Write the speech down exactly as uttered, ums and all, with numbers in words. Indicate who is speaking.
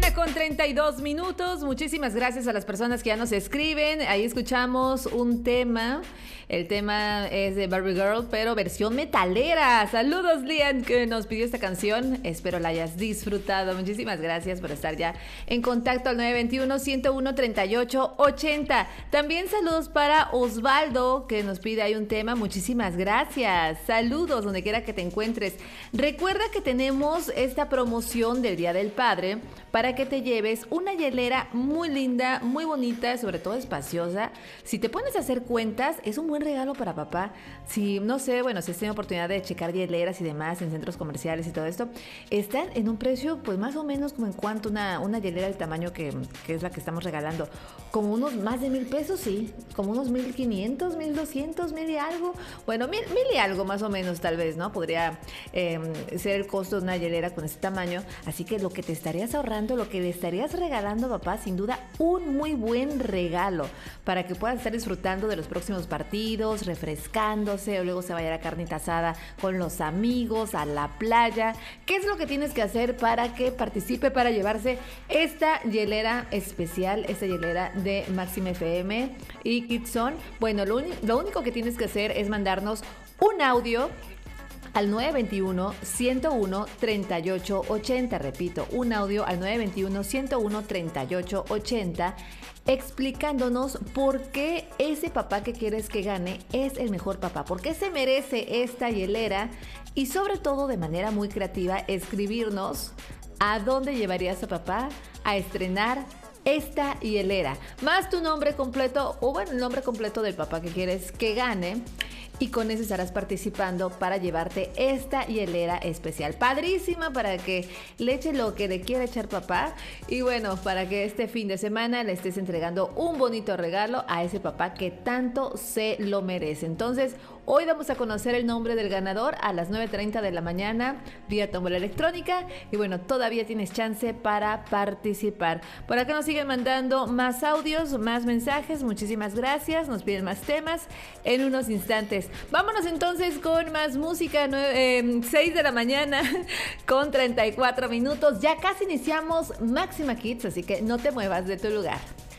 Speaker 1: Una con treinta y dos minutos. Muchísimas gracias a las personas que ya nos escriben. Ahí escuchamos un tema. El tema es de Barbie Girl, pero versión metalera. Saludos, Lian, que nos pidió esta canción. Espero la hayas disfrutado. Muchísimas gracias por estar ya en contacto al nueve veintiuno, ciento uno, treinta y ocho ochenta. También saludos para Osvaldo, que nos pide ahí un tema. Muchísimas gracias. Saludos donde quiera que te encuentres. Recuerda que tenemos esta promoción del Día del Padre para que te lleves una hielera muy linda, muy bonita, sobre todo espaciosa. Si te pones a hacer cuentas, es un buen regalo para papá. Si, no sé, bueno, si has tenido oportunidad de checar hieleras y demás en centros comerciales y todo esto, están en un precio, pues más o menos como en cuanto una, una hielera del tamaño que, que es la que estamos regalando. Como unos más de mil pesos, sí. Como unos mil quinientos, mil doscientos, mil y algo. Bueno, mil, mil y algo más o menos, tal vez, ¿no? Podría eh, ser el costo de una hielera con este tamaño. Así que lo que te estarías ahorrando, lo que le estarías regalando a papá, sin duda, un muy buen regalo para que puedas estar disfrutando de los próximos partidos, refrescándose, o luego se vaya a la carnita asada con los amigos, a la playa. ¿Qué es lo que tienes que hacer para que participe, para llevarse esta hielera especial, esta hielera de Máxima F M y Kidzone? Bueno, lo, lo único que tienes que hacer es mandarnos un audio al nueve veintiuno, ciento uno, treinta y ocho ochenta. Repito, un audio al nueve veintiuno, ciento uno, treinta y ocho ochenta explicándonos por qué ese papá que quieres que gane es el mejor papá, por qué se merece esta hielera y sobre todo de manera muy creativa escribirnos a dónde llevarías a papá a estrenar esta hielera, más tu nombre completo o bueno, el nombre completo del papá que quieres que gane. Y con eso estarás participando para llevarte esta hielera especial. Padrísima para que le eche lo que le quiera echar papá. Y bueno, para que este fin de semana le estés entregando un bonito regalo a ese papá que tanto se lo merece. Entonces, hoy vamos a conocer el nombre del ganador a las nueve treinta de la mañana vía tómbola electrónica. Y bueno, todavía tienes chance para participar. Por acá nos siguen mandando más audios, más mensajes. Muchísimas gracias. Nos piden más temas en unos instantes. Vámonos entonces con más música, eh, seis de la mañana con treinta y cuatro minutos. Ya casi iniciamos Máxima Kids, así que no te muevas de tu lugar.